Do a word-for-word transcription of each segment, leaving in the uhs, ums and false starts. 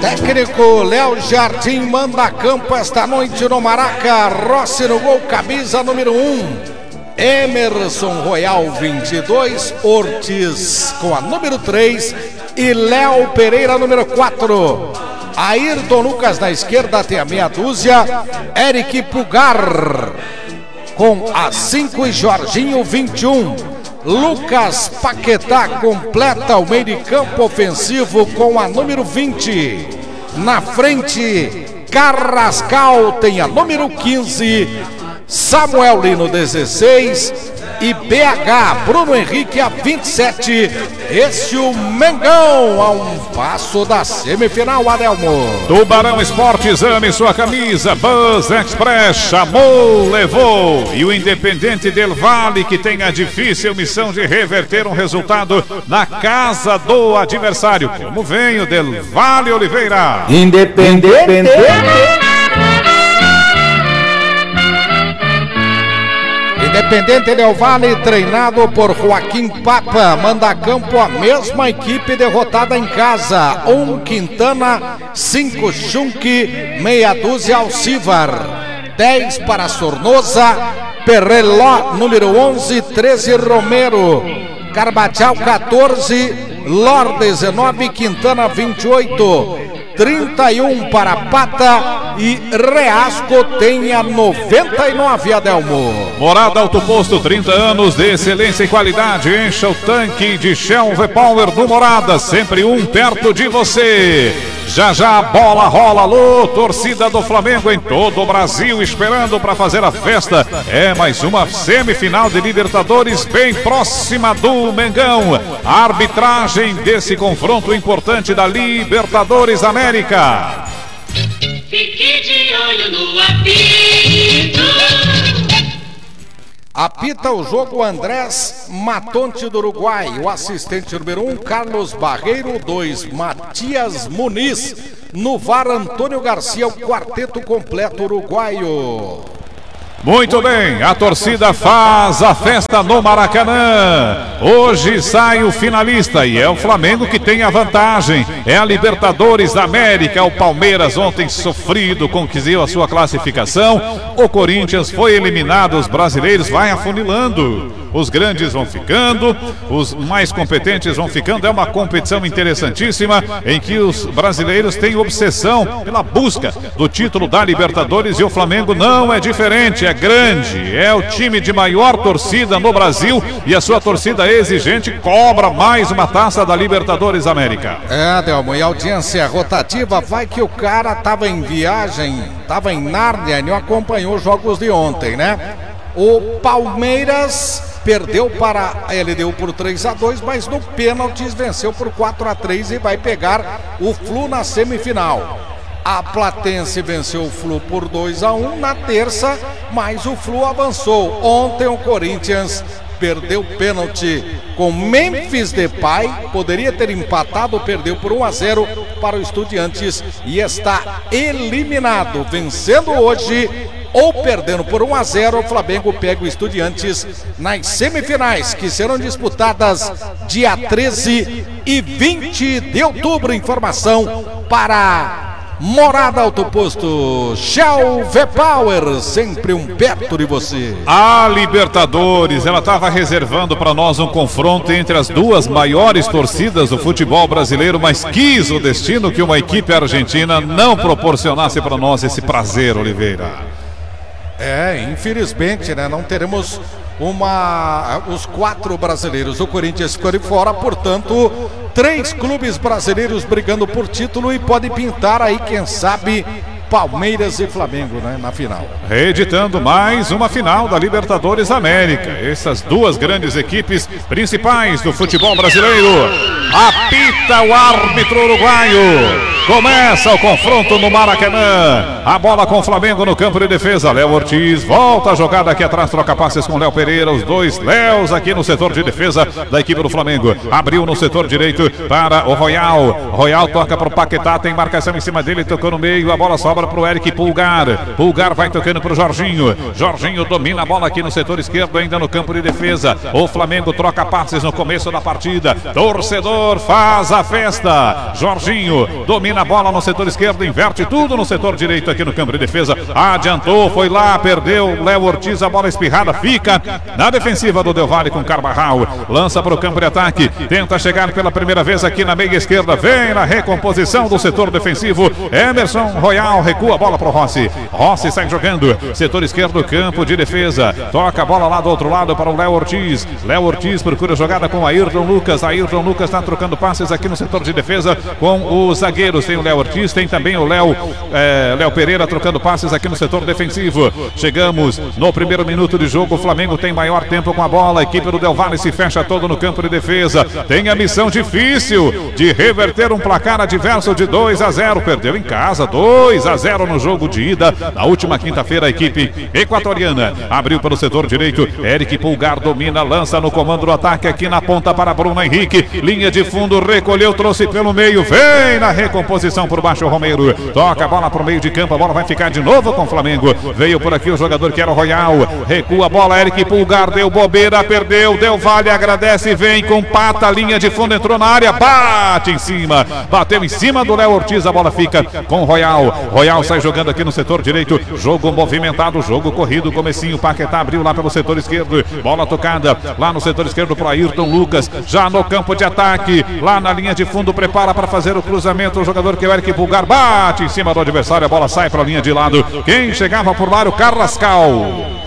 Técnico Léo Jardim manda a campo esta noite no Maraca. Rossi no gol, camisa número um. Emerson Royal, vinte e dois. Ortiz com a número três. E Léo Pereira, número quatro. Ayrton Lucas na esquerda tem a meia dúzia. Eric Pulgar com a cinco e Jorginho, vinte e um. Lucas Paquetá completa o meio de campo ofensivo com a número vinte. Na frente, Carrascal tem a número quinze. Samuel Lino, dezesseis. E B H, Bruno Henrique, a vinte e sete. Esse o Mengão a um passo da semifinal, Adelmo. Tubarão Esportes, ame sua camisa. Bus Express, chamou, levou. E o Independente Del Valle, que tem a difícil missão de reverter um resultado na casa do adversário. Como vem o Del Valle, Oliveira? Independente Independente Del Valle, treinado por Joaquim Papa, manda a campo a mesma equipe derrotada em casa. Um Quintana, cinco Chunque, meia dúzia Alcivar, dez para Sornosa, Perreló, número onze, treze Romero, Carbachal, quatorze, Lor, dezenove, Quintana, vinte e oito, trinta e um para Pata e Reasco tem a noventa e nove, Adelmo. Morada Auto Posto, trinta anos de excelência e qualidade. Encha o tanque de Shell V-Power do Morada, sempre um perto de você. Já já a bola rola, alô, torcida do Flamengo em todo o Brasil esperando para fazer a festa. É mais uma semifinal de Libertadores bem próxima do Mengão. A arbitragem desse confronto importante da Libertadores América. Fique de olho no apito. Apita o jogo Andrés Matonte do Uruguai. O assistente número um, Carlos Barreiro. dois, Matias Muniz. No V A R, Antônio Garcia. O quarteto completo uruguaio. Muito bem, a torcida faz a festa no Maracanã. Hoje sai o finalista e é o Flamengo que tem a vantagem. É a Libertadores da América. O Palmeiras ontem sofrido conseguiu a sua classificação. O Corinthians foi eliminado, os brasileiros vai afunilando. Os grandes vão ficando, os mais competentes vão ficando. É uma competição interessantíssima em que os brasileiros têm obsessão pela busca do título da Libertadores e o Flamengo não é diferente, é grande, é o time de maior torcida no Brasil e a sua torcida exigente cobra mais uma taça da Libertadores América. É, Adelmo, e audiência rotativa, vai que o cara tava em viagem, tava em Nárnia e não acompanhou os jogos de ontem, né? O Palmeiras perdeu para a L D U por três a dois, mas no pênaltis venceu por quatro a três e vai pegar o Flu na semifinal. A Platense venceu o Flu por dois a um na terça, mas o Flu avançou. Ontem o Corinthians perdeu pênalti com Memphis Depay, poderia ter empatado, perdeu por um a zero para o Estudiantes e está eliminado. Vencendo hoje ou perdendo por um a zero, o Flamengo pega o Estudiantes nas semifinais, que serão disputadas dia treze e vinte de outubro. Informação para Morada Auto Posto, Shell V-Power, sempre um perto de você. A Libertadores, ela estava reservando para nós um confronto entre as duas maiores torcidas do futebol brasileiro, mas quis o destino que uma equipe argentina não proporcionasse para nós esse prazer, Oliveira. É, infelizmente, né? Não teremos uma... os quatro brasileiros. O Corinthians ficou de fora, portanto, três clubes brasileiros brigando por título e pode pintar aí, quem sabe, Palmeiras e Flamengo, né, na final. Reeditando mais uma final da Libertadores América. Essas duas grandes equipes principais do futebol brasileiro. Apita o árbitro uruguaio. Começa o confronto no Maracanã. A bola com o Flamengo no campo de defesa. Léo Ortiz volta a jogada aqui atrás, troca passes com Léo Pereira. Os dois Léos aqui no setor de defesa da equipe do Flamengo. Abriu no setor direito para o Royal. Royal toca para o Paquetá, tem marcação em cima dele, tocou no meio. A bola sobra para o Eric Pulgar. Pulgar vai tocando para o Jorginho. Jorginho domina a bola aqui no setor esquerdo, ainda no campo de defesa. O Flamengo troca passes no começo da partida. Torcedor faz a festa. Jorginho domina domina a bola no setor esquerdo, inverte tudo no setor direito aqui no campo de defesa. Adiantou, foi lá, perdeu. Léo Ortiz, a bola espirrada, fica na defensiva do Del Valle com Carvajal. Lança para o campo de ataque, tenta chegar pela primeira vez aqui na meia esquerda. Vem na recomposição do setor defensivo. Emerson Royal recua a bola para o Rossi. Rossi sai jogando. Setor esquerdo, campo de defesa. Toca a bola lá do outro lado para o Léo Ortiz. Léo Ortiz procura jogada com Ayrton Lucas. Ayrton Lucas está trocando passes aqui no setor de defesa com os zagueiros. Tem o Léo Ortiz, tem também o Léo é, Léo Pereira trocando passes aqui no setor defensivo. Chegamos no primeiro minuto de jogo. O Flamengo tem maior tempo com a bola. A equipe do Del Valle se fecha todo no campo de defesa. Tem a missão difícil de reverter um placar adverso de dois a zero. Perdeu em casa, dois a zero no jogo de ida. Na última quinta-feira, a equipe equatoriana abriu pelo setor direito. Eric Pulgar domina, lança no comando do ataque aqui na ponta para Bruno Henrique. Linha de fundo, recolheu, trouxe pelo meio. Vem na recomposição por baixo o Romero. Toca a bola para o meio de campo. A bola vai ficar de novo com o Flamengo. Veio por aqui o jogador que era o Royal. Recua a bola, Eric Pulgar deu bobeira, perdeu. Del Valle agradece, vem com pata. Linha de fundo, entrou na área, bate em cima. Bateu em cima do Léo Ortiz. A bola fica com o Royal. Royal sai jogando aqui no setor direito. Jogo movimentado, jogo corrido. Comecinho, Paquetá abriu lá pelo setor esquerdo. Bola tocada lá no setor esquerdo para Ayrton Lucas. Já no campo de ataque, lá na linha de fundo, prepara para fazer o cruzamento. O jogador que é o Eric Pulgar bate em cima do adversário. A bola sai para a linha de lado. Quem chegava por lá, o Carrascal.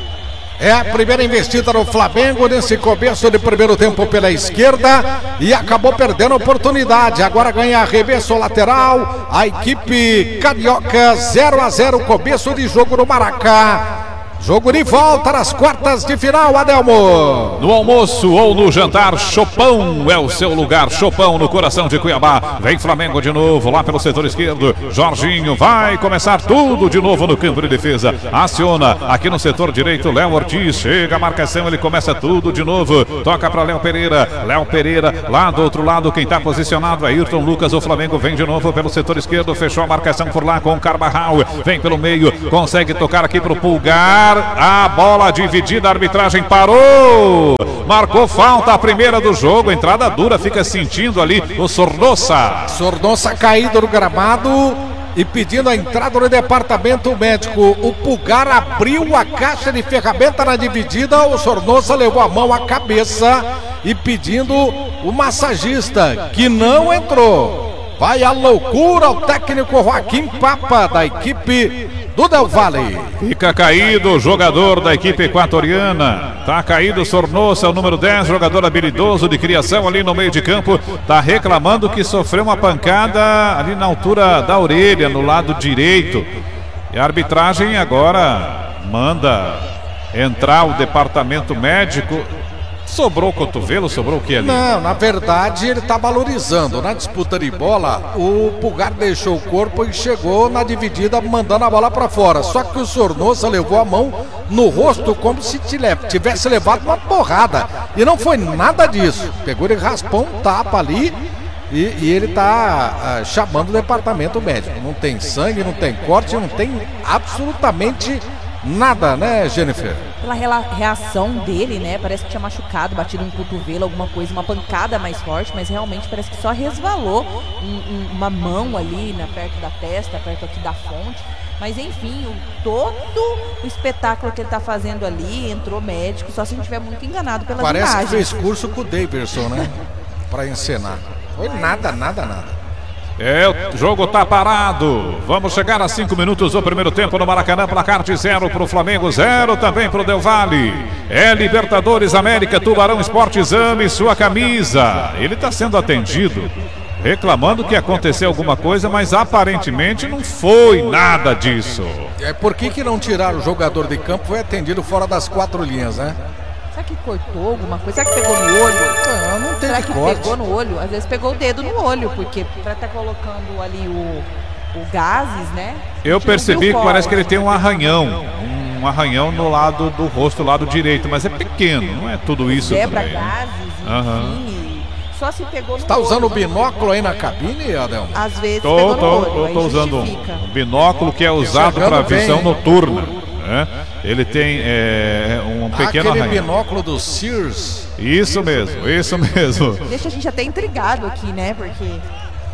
É a primeira investida do Flamengo nesse começo de primeiro tempo pela esquerda e acabou perdendo a oportunidade. Agora ganha arremesso lateral. A equipe carioca zero a zero, começo de jogo no Maracanã. Jogo de volta nas quartas de final, Adelmo. No almoço ou no jantar, Chopão é o seu lugar. Chopão no coração de Cuiabá. Vem Flamengo de novo lá pelo setor esquerdo. Jorginho vai começar tudo de novo no campo de defesa. Aciona aqui no setor direito. Léo Ortiz chega a marcação, ele começa tudo de novo. Toca para Léo Pereira. Léo Pereira lá do outro lado. Quem está posicionado é Ayrton Lucas. O Flamengo vem de novo pelo setor esquerdo. Fechou a marcação por lá com o Carvajal. Vem pelo meio, consegue tocar aqui para o Pulgar. A bola dividida, a arbitragem parou. Marcou falta, a primeira do jogo. Entrada dura, fica sentindo ali o Sornosa. Sornosa caído no gramado e pedindo a entrada do departamento médico. O Pulgar abriu a caixa de ferramenta na dividida. O Sornosa levou a mão à cabeça e pedindo o massagista, que não entrou. Vai a loucura o técnico Joaquim Papa da equipe do Del Valle. Fica caído o jogador da equipe equatoriana. Tá caído o Sornosa, o número dez, jogador habilidoso de criação ali no meio de campo. Tá reclamando que sofreu uma pancada ali na altura da orelha, no lado direito. E a arbitragem agora manda entrar o departamento médico. Sobrou o cotovelo, sobrou o que ali? Não, na verdade ele está valorizando. Na disputa de bola, o Pulgar deixou o corpo e chegou na dividida mandando a bola para fora. Só que o Sornosa levou a mão no rosto como se tivesse levado uma porrada. E não foi nada disso. Pegou, ele raspou um tapa ali e, e ele está ah, chamando o departamento médico. Não tem sangue, não tem corte, não tem absolutamente nada, né, Jennifer? Pela reação dele, né, parece que tinha machucado, batido um cotovelo, alguma coisa, uma pancada mais forte, mas realmente parece que só resvalou um, um, uma mão ali, né, perto da testa, perto aqui da fonte. Mas enfim, o, todo o espetáculo que ele tá fazendo ali, entrou médico, só se a gente estiver muito enganado pelas Parece imagens. que fez curso com o Davidson, né, para encenar. Foi nada, nada, nada. É, o jogo tá parado. Vamos chegar a cinco minutos do primeiro tempo no Maracanã. Placar de zero pro Flamengo, zero também pro Del Valle. É Libertadores América, Tubarão Esportes, ame sua camisa. Ele tá sendo atendido, reclamando que aconteceu alguma coisa, mas aparentemente não foi nada disso. É, por que que não tiraram o jogador de campo? Foi atendido fora das quatro linhas, né? Será que cortou alguma coisa? Será que pegou no olho? Não, não teve Será que corte. pegou no olho? Às vezes pegou o dedo no olho, porque pra estar colocando ali o, o gases, né? Eu percebi que fora. parece que ele tem um arranhão. Um arranhão no lado do rosto, lado direito, mas é pequeno, não é tudo isso Quebra também. gases, enfim. Aham. Só se pegou no Tá usando o olho. binóculo aí na cabine, Adelmo? Às vezes Tô, pegou tô, no olho, tô, aí tô usando justifica. um binóculo que é usado Enxergando para visão bem. noturna. Né? Ele tem é, um pequeno Aquele arranhão. binóculo do Sears. Isso mesmo, isso mesmo. Deixa a gente até intrigado aqui, né? Porque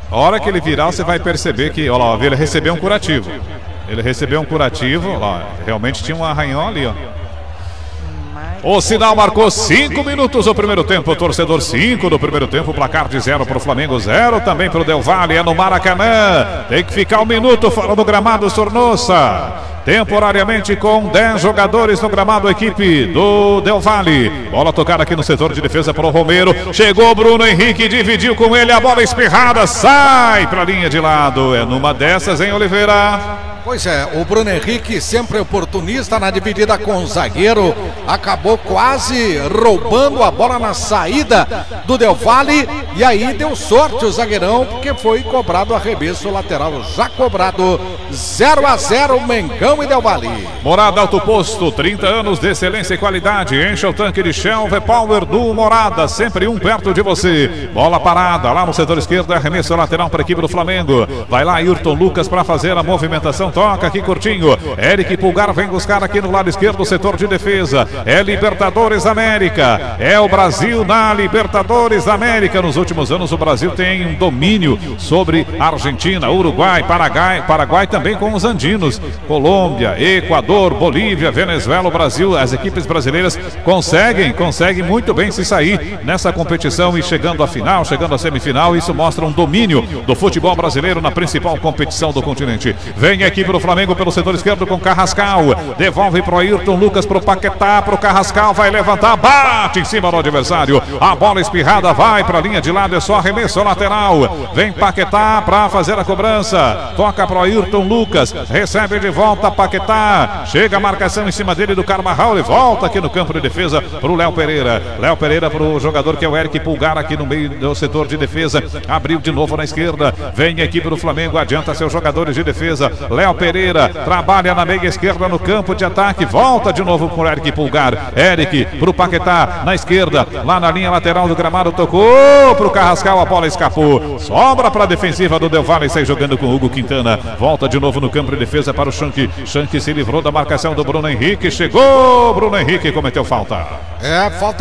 A hora que ele virar, você vai perceber que, olha lá, ele recebeu um curativo. Ele recebeu um curativo, olha lá, realmente tinha um arranhão ali, ó. O sinal marcou cinco minutos do primeiro tempo, torcedor cinco do primeiro tempo, placar de zero para o Flamengo, zero também para o Del Valle, é no Maracanã. Tem que ficar um minuto fora do gramado, Sornosa. Temporariamente com dez jogadores no gramado, a equipe do Del Valle. Bola tocada aqui no setor de defesa para o Romero. Chegou o Bruno Henrique, dividiu com ele, a bola espirrada, sai para a linha de lado. É numa dessas, hein, Oliveira? Pois é, o Bruno Henrique, sempre oportunista na dividida com o zagueiro, acabou quase roubando a bola na saída do Del Valle, e aí deu sorte o zagueirão, porque foi cobrado o arremesso lateral, já cobrado. Zero a zero, Mengão e Del Valle. Morada Alto Posto, trinta anos de excelência e qualidade. Encha o tanque de Shell V-Power do Morada, sempre um perto de você. Bola parada lá no setor esquerdo, arremesso lateral para a equipe do Flamengo. Vai lá Ayrton Lucas para fazer a movimentação, toca aqui curtinho. Eric Pulgar vem buscar aqui no lado esquerdo o setor de defesa. É Libertadores da América, é o Brasil na Libertadores da América. Nos últimos anos o Brasil tem um domínio sobre Argentina, Uruguai, Paraguai, Paraguai também com os andinos, Colômbia, Equador, Bolívia, Venezuela. O Brasil, as equipes brasileiras conseguem, conseguem muito bem se sair nessa competição e chegando à final, chegando à semifinal. Isso mostra um domínio do futebol brasileiro na principal competição do continente. Vem a equipe do Flamengo pelo setor esquerdo com Carrascal, devolve pro Ayrton Lucas, pro Paquetá, pro Carrascal, vai levantar, bate em cima do adversário, a bola espirrada vai para a linha de lado, é só arremesso lateral. Vem Paquetá para fazer a cobrança, toca pro Ayrton Lucas, recebe de volta Paquetá, chega a marcação em cima dele do Carvajal e volta aqui no campo de defesa pro Léo Pereira. Léo Pereira pro jogador que é o Eric Pulgar aqui no meio do setor de defesa, abriu de novo na esquerda, vem a equipe do Flamengo, adianta seus jogadores de defesa. Léo Pereira trabalha na meia esquerda no campo de ataque, volta de novo pro Eric Pulgar, Eric pro Paquetá na esquerda, lá na linha lateral do gramado, tocou pro Carrascal, a bola escapou, sobra para a defensiva do Del Valle e sai jogando com o Hugo Quintana, volta de novo no campo de defesa para o Shank. Shank se livrou da marcação do Bruno Henrique, chegou Bruno Henrique, cometeu falta. É, falta